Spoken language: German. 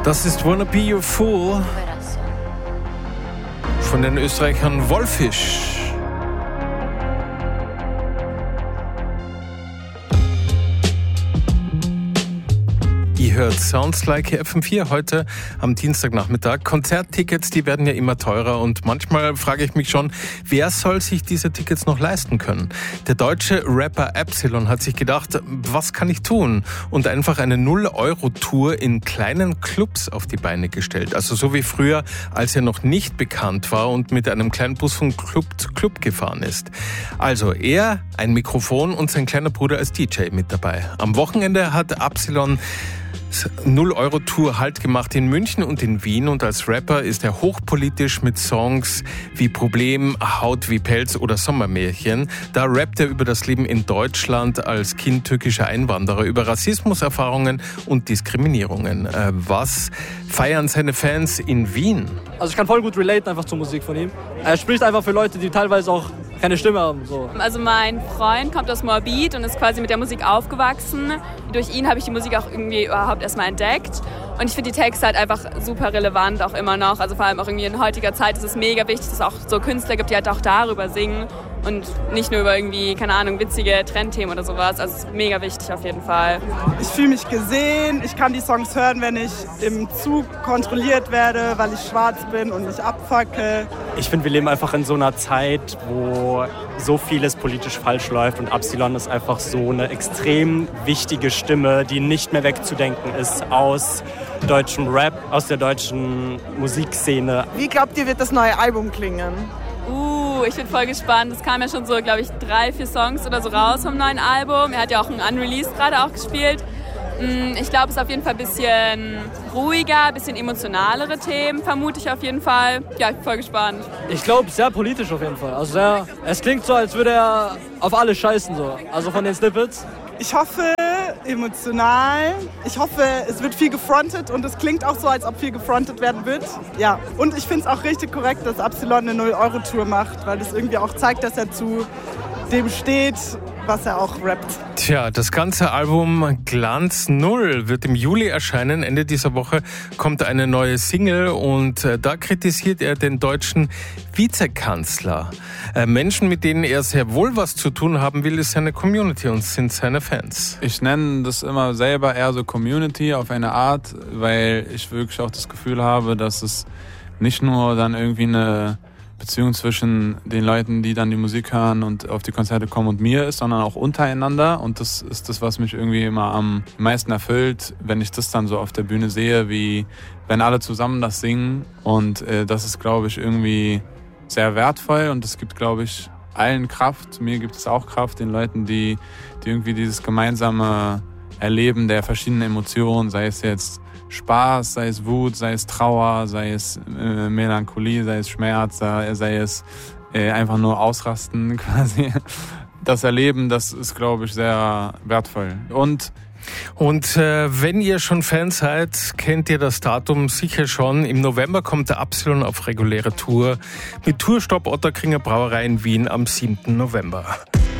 Das ist Wanna Be Your Fool von den Österreichern Wolfisch. Ihr hört Sounds Like FM4 heute am Dienstagnachmittag. Konzerttickets, die werden ja immer teurer und manchmal frage ich mich schon, wer soll sich diese Tickets noch leisten können? Der deutsche Rapper Epsilon hat sich gedacht, was kann ich tun? Und einfach eine 0-Euro-Tour in kleinen Clubs auf die Beine gestellt. Also so wie früher, als er noch nicht bekannt war und mit einem kleinen Bus von Club zu Club gefahren ist. Also er, ein Mikrofon und sein kleiner Bruder als DJ mit dabei. Am Wochenende hat Epsilon 0-Euro-Tour Halt gemacht in München und in Wien und als Rapper ist er hochpolitisch mit Songs wie Problem, Haut wie Pelz oder Sommermärchen. Da rappt er über das Leben in Deutschland als Kind türkischer Einwanderer, über Rassismuserfahrungen und Diskriminierungen. Was feiern seine Fans in Wien? Also ich kann voll gut relaten einfach zur Musik von ihm. Er spricht einfach für Leute, die teilweise auch keine Stimme haben. So. Also mein Freund kommt aus Moabit und ist quasi mit der Musik aufgewachsen. Durch ihn habe ich die Musik auch irgendwie überhaupt erstmal entdeckt. Und ich finde die Texte halt einfach super relevant, auch immer noch. Also vor allem auch irgendwie in heutiger Zeit ist es mega wichtig, dass es auch so Künstler gibt, die halt auch darüber singen. Und nicht nur über irgendwie, keine Ahnung, witzige Trendthemen oder sowas. Also es ist mega wichtig auf jeden Fall. Ich fühle mich gesehen, ich kann die Songs hören, wenn ich im Zug kontrolliert werde, weil ich schwarz bin und mich abfacke. Ich finde, wir leben einfach in so einer Zeit, wo so vieles politisch falsch läuft und Epsilon ist einfach so eine extrem wichtige Stimme, die nicht mehr wegzudenken ist aus deutschem Rap, aus der deutschen Musikszene. Wie glaubt ihr, wird das neue Album klingen? Ich bin voll gespannt. Es kam ja schon so, glaube ich, 3-4 Songs oder so raus vom neuen Album. Er hat ja auch ein Unreleased gerade auch gespielt. Ich glaube, es ist auf jeden Fall ein bisschen ruhiger, ein bisschen emotionalere Themen, vermute ich auf jeden Fall. Ja, ich bin voll gespannt. Ich glaube, sehr politisch auf jeden Fall. Also es klingt so, als würde er auf alle scheißen. So. Also von den Snippets. Ich hoffe, emotional. Ich hoffe, es wird viel gefrontet und es klingt auch so, als ob viel gefrontet werden wird. Ja, und ich finde es auch richtig korrekt, dass Epsilon eine 0-Euro-Tour macht, weil das irgendwie auch zeigt, dass er zu dem steht, was er auch rappt. Tja, das ganze Album Glanz 0 wird im Juli erscheinen. Ende dieser Woche kommt eine neue Single und da kritisiert er den deutschen Vizekanzler. Menschen, mit denen er sehr wohl was zu tun haben will, ist seine Community und sind seine Fans. Ich nenne das immer selber eher so Community auf eine Art, weil ich wirklich auch das Gefühl habe, dass es nicht nur dann irgendwie eine Beziehung zwischen den Leuten, die dann die Musik hören und auf die Konzerte kommen und mir ist, sondern auch untereinander. Und das ist das, was mich irgendwie immer am meisten erfüllt, wenn ich das dann so auf der Bühne sehe, wie wenn alle zusammen das singen. Und das ist, glaube ich, irgendwie sehr wertvoll und es gibt, glaube ich, allen Kraft. Mir gibt es auch Kraft, den Leuten, die irgendwie dieses gemeinsame Erleben der verschiedenen Emotionen, sei es jetzt Spaß, sei es Wut, sei es Trauer, sei es Melancholie, sei es Schmerz, sei es einfach nur Ausrasten quasi. Das Erleben, das ist, glaube ich, sehr wertvoll. Und wenn ihr schon Fans seid, kennt ihr das Datum sicher schon. Im November kommt der Epsilon auf reguläre Tour mit Tourstopp Ottakringer Brauerei in Wien am 7. November.